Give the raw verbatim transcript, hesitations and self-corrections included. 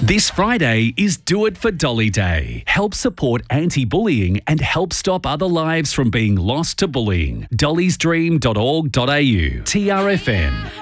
This Friday is Do It for Dolly Day. Help support anti-bullying and help stop other lives from being lost to bullying. dollys dream dot org dot a u. T R F N.